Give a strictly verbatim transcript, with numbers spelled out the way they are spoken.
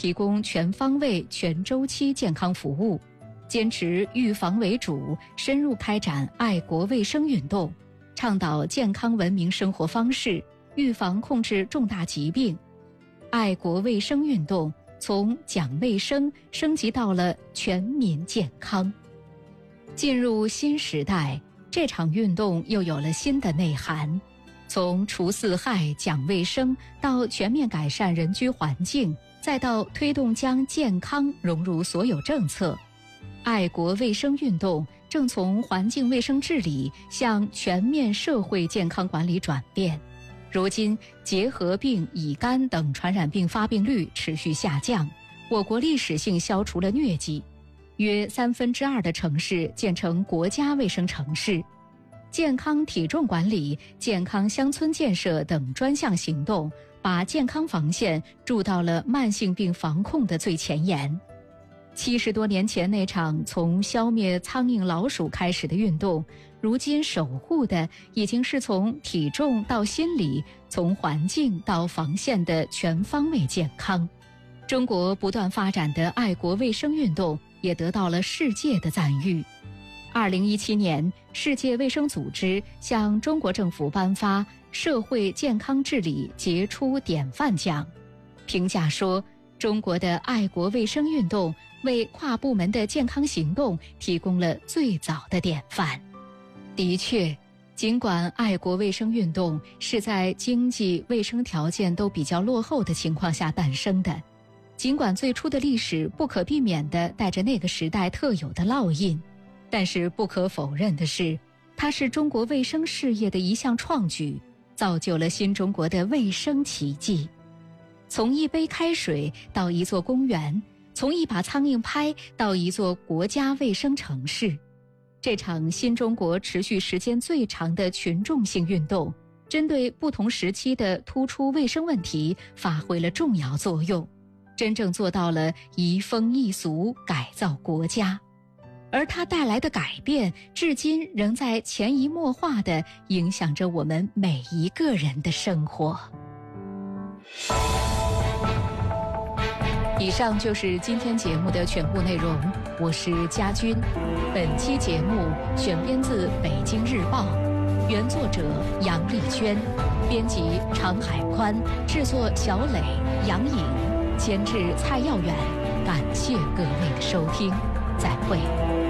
提供全方位、全周期健康服务，坚持预防为主，深入开展爱国卫生运动，倡导健康文明生活方式，预防控制重大疾病。爱国卫生运动从讲卫生升级到了全民健康。进入新时代，这场运动又有了新的内涵，从除四害、讲卫生到全面改善人居环境，再到推动将健康融入所有政策，爱国卫生运动正从环境卫生治理向全面社会健康管理转变。如今，结核病、乙肝等传染病发病率持续下降，我国历史性消除了疟疾，约三分之二的城市建成国家卫生城市。健康体重管理、健康乡村建设等专项行动，把健康防线筑到了慢性病防控的最前沿。七十多年前那场从消灭苍蝇老鼠开始的运动，如今守护的已经是从体重到心理，从环境到防线的全方位健康。中国不断发展的爱国卫生运动也得到了世界的赞誉。二零一七年，世界卫生组织向中国政府颁发社会健康治理杰出典范奖，评价说，中国的爱国卫生运动为跨部门的健康行动提供了最早的典范。的确，尽管爱国卫生运动是在经济卫生条件都比较落后的情况下诞生的，尽管最初的历史不可避免地带着那个时代特有的烙印，但是不可否认的是，它是中国卫生事业的一项创举，造就了新中国的卫生奇迹。从一杯开水到一座公园，从一把苍蝇拍到一座国家卫生城市，这场新中国持续时间最长的群众性运动，针对不同时期的突出卫生问题发挥了重要作用，真正做到了移风易俗，改造国家。而它带来的改变，至今仍在潜移默化地影响着我们每一个人的生活。以上就是今天节目的全部内容，我是佳君。本期节目选编自《北京日报》，原作者杨丽娟，编辑常海宽，制作小磊、杨颖，监制蔡耀远。感谢各位的收听，再会。